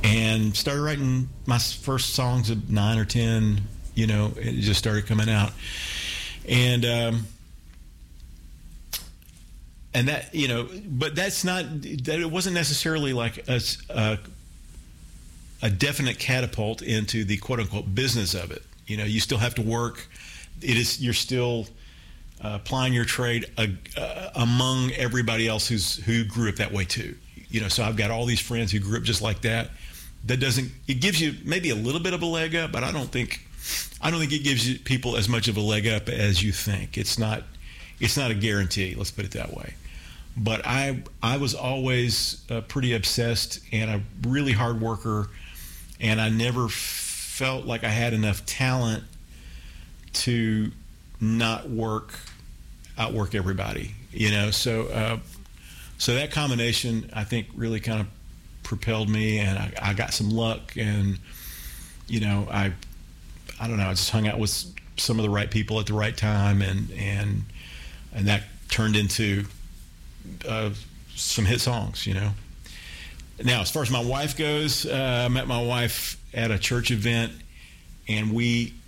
and started writing my first songs at 9 or 10. It just started coming out, and that, but that's not that. It wasn't necessarily like a definite catapult into the quote unquote business of it. You still have to work. You're still applying your trade among everybody else who grew up that way too. So I've got all these friends who grew up just like that. It gives you maybe a little bit of a leg up, but I don't think it gives you people as much of a leg up as you think. It's not a guarantee. Let's put it that way. But I was always pretty obsessed and a really hard worker, and I never felt like I had enough talent to not outwork everybody. So that combination, I think, really kind of propelled me, and I got some luck, and I don't know, I just hung out with some of the right people at the right time, and that turned into some hit songs. Now, as far as my wife goes, I met my wife at a church event, and we